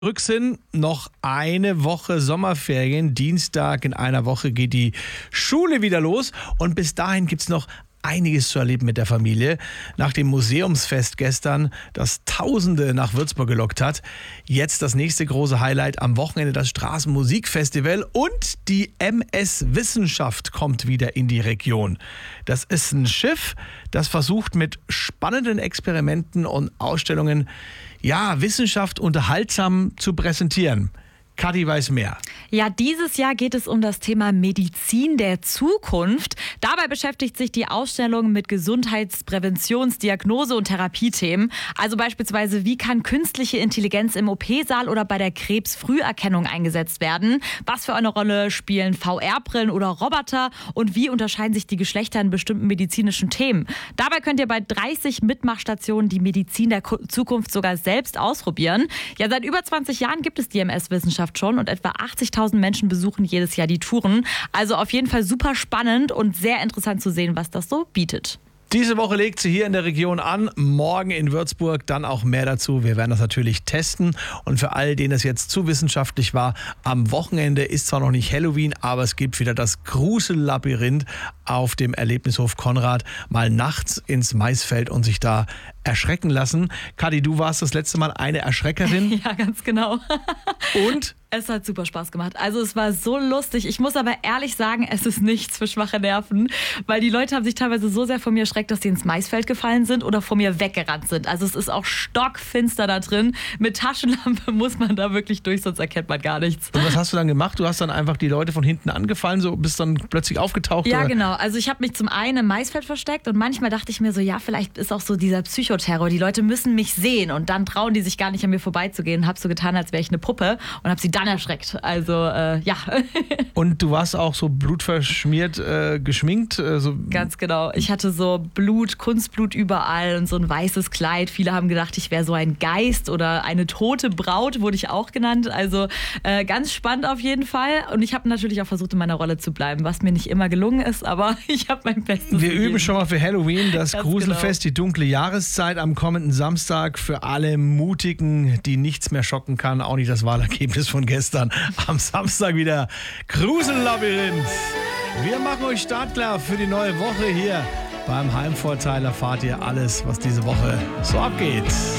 Zurück sind noch eine Woche Sommerferien. Dienstag in einer Woche geht die Schule wieder los und bis dahin gibt es noch einiges zu erleben mit der Familie. Nach dem Museumsfest gestern, das Tausende nach Würzburg gelockt hat, jetzt das nächste große Highlight am Wochenende, das Straßenmusikfestival und die MS Wissenschaft kommt wieder in die Region. Das ist ein Schiff, das versucht mit spannenden Experimenten und Ausstellungen, Wissenschaft unterhaltsam zu präsentieren. Kathi weiß mehr. Ja, dieses Jahr geht es um das Thema Medizin der Zukunft. Dabei beschäftigt sich die Ausstellung mit Gesundheits-, Präventions-, Diagnose- und Therapiethemen. Also beispielsweise, wie kann künstliche Intelligenz im OP-Saal oder bei der Krebsfrüherkennung eingesetzt werden? Was für eine Rolle spielen VR-Brillen oder Roboter? Und wie unterscheiden sich die Geschlechter in bestimmten medizinischen Themen? Dabei könnt ihr bei 30 Mitmachstationen die Medizin der Zukunft sogar selbst ausprobieren. Ja, seit über 20 Jahren gibt es die MS-Wissenschaft schon und etwa 80.000 Menschen besuchen jedes Jahr die Touren. Also auf jeden Fall super spannend und sehr interessant zu sehen, was das so bietet. Diese Woche legt sie hier in der Region an, morgen in Würzburg, dann auch mehr dazu. Wir werden das natürlich testen und für all denen es jetzt zu wissenschaftlich war, am Wochenende ist zwar noch nicht Halloween, aber es gibt wieder das Grusellabyrinth auf dem Erlebnishof Konrad, mal nachts ins Maisfeld und sich da erschrecken lassen. Kathi, du warst das letzte Mal eine Erschreckerin. Ja, ganz genau. Und? Es hat super Spaß gemacht. Also es war so lustig. Ich muss aber ehrlich sagen, es ist nichts für schwache Nerven, weil die Leute haben sich teilweise so sehr vor mir erschreckt, dass sie ins Maisfeld gefallen sind oder vor mir weggerannt sind. Also es ist auch stockfinster da drin. Mit Taschenlampe muss man da wirklich durch, sonst erkennt man gar nichts. Und was hast du dann gemacht? Du hast dann einfach die Leute von hinten angefallen, so bist dann plötzlich aufgetaucht? Ja, oder? genau. Also ich habe mich zum einen im Maisfeld versteckt und manchmal dachte ich mir so, ja, vielleicht ist auch so dieser Psychoterror. Die Leute müssen mich sehen und dann trauen die sich gar nicht an mir vorbeizugehen. Hab so getan, als wäre ich eine Puppe und habe sie dann erschreckt. Also, ja. Und du warst auch so blutverschmiert geschminkt? Ganz genau. Ich hatte so Blut, Kunstblut überall und so ein weißes Kleid. Viele haben gedacht, ich wäre so ein Geist oder eine tote Braut, wurde ich auch genannt. Also ganz spannend auf jeden Fall. Und ich habe natürlich auch versucht, in meiner Rolle zu bleiben, was mir nicht immer gelungen ist, aber ich habe mein Bestes Wir gegeben. üben schon mal für Halloween, das Ganz Gruselfest, die dunkle Jahreszeit am kommenden Samstag für alle Mutigen, die nichts mehr schocken kann, auch nicht das Wahlergebnis von gestern. Am Samstag wieder Grusellabyrinth. Wir machen euch startklar für die neue Woche hier. Beim Heimvorteil erfahrt ihr alles, was diese Woche so abgeht.